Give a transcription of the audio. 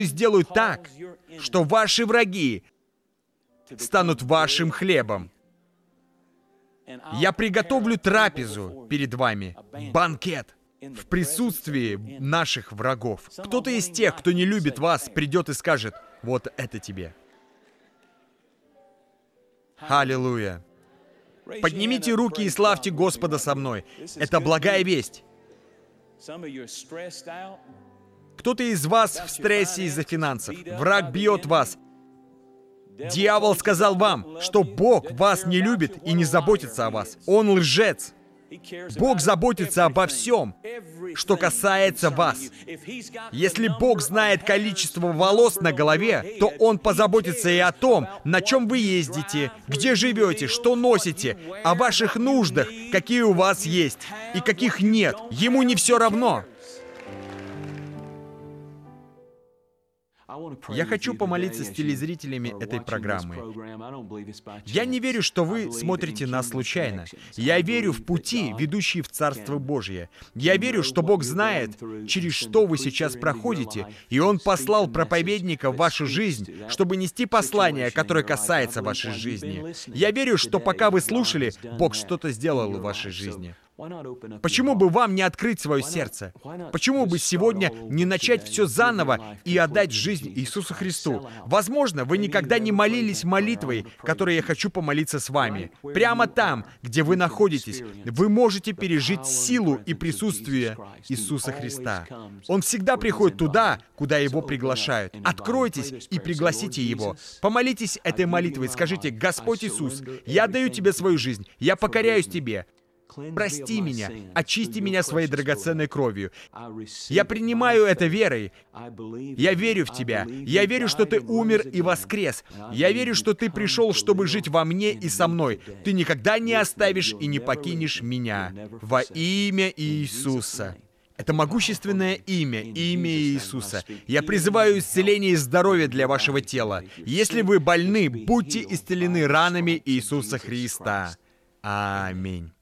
сделаю так, что ваши враги станут вашим хлебом. Я приготовлю трапезу перед вами, банкет, в присутствии наших врагов. Кто-то из тех, кто не любит вас, придет и скажет: вот это тебе. Аллилуйя. Поднимите руки и славьте Господа со мной. Это благая весть. Кто-то из вас в стрессе из-за финансов. Враг бьет вас. Дьявол сказал вам, что Бог вас не любит и не заботится о вас. Он лжец. Бог заботится обо всем, что касается вас. Если Бог знает количество волос на голове, то Он позаботится и о том, на чем вы ездите, где живете, что носите, о ваших нуждах, какие у вас есть и каких нет. Ему не все равно. Я хочу помолиться с телезрителями этой программы. Я не верю, что вы смотрите нас случайно. Я верю в пути, ведущие в Царство Божье. Я верю, что Бог знает, через что вы сейчас проходите, и Он послал проповедника в вашу жизнь, чтобы нести послание, которое касается вашей жизни. Я верю, что пока вы слушали, Бог что-то сделал в вашей жизни. Почему бы вам не открыть свое сердце? Почему бы сегодня не начать все заново и отдать жизнь Иисусу Христу? Возможно, вы никогда не молились молитвой, которой я хочу помолиться с вами. Прямо там, где вы находитесь, вы можете пережить силу и присутствие Иисуса Христа. Он всегда приходит туда, куда Его приглашают. Откройтесь и пригласите Его. Помолитесь этой молитвой, скажите: «Господь Иисус, я отдаю Тебе свою жизнь, я покоряюсь Тебе. Прости меня, очисти меня своей драгоценной кровью. Я принимаю это верой. Я верю в Тебя. Я верю, что Ты умер и воскрес. Я верю, что Ты пришел, чтобы жить во мне и со мной. Ты никогда не оставишь и не покинешь меня. Во имя Иисуса». Это могущественное имя, имя Иисуса. Я призываю исцеление и здоровье для вашего тела. Если вы больны, будьте исцелены ранами Иисуса Христа. Аминь.